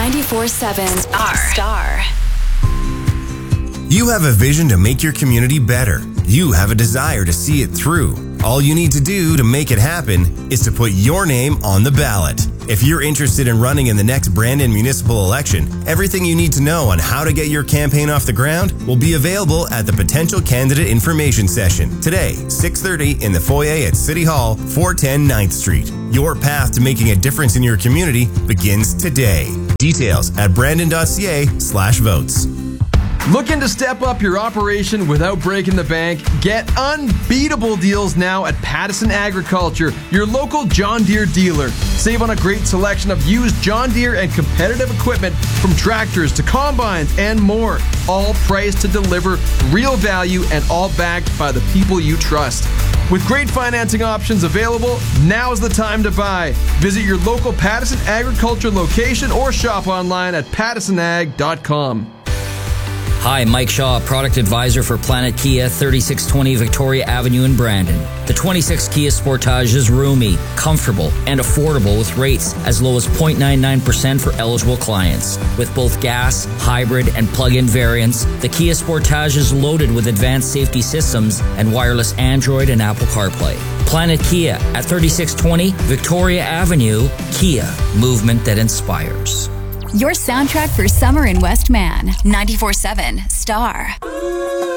94.7 Star. You have a vision to make your community better. You have a desire to see it through. All you need to do to make it happen is to put your name on the ballot. If you're interested in running in the next Brandon municipal election, everything you need to know on how to get your campaign off the ground will be available at the Potential Candidate Information Session today, 6:30 in the foyer at City Hall, 410 9th Street. Your path to making a difference in your community begins today. Details at brandon.ca/votes. Looking to step up your operation without breaking the bank? Get unbeatable deals now at Pattison Agriculture, your local John Deere dealer. Save on a great selection of used John Deere and competitive equipment from tractors to combines and more. All priced to deliver real value and all backed by the people you trust. With great financing options available, now's the time to buy. Visit your local Pattison Agriculture location or shop online at pattisonag.com. Hi, Mike Shaw, Product Advisor for Planet Kia, 3620 Victoria Avenue in Brandon. The 26 Kia Sportage is roomy, comfortable, and affordable with rates as low as 0.99% for eligible clients. With both gas, hybrid, and plug-in variants, the Kia Sportage is loaded with advanced safety systems and wireless Android and Apple CarPlay. Planet Kia at 3620 Victoria Avenue. Kia, movement that inspires. Your soundtrack for summer in Westman. 94.7 Star.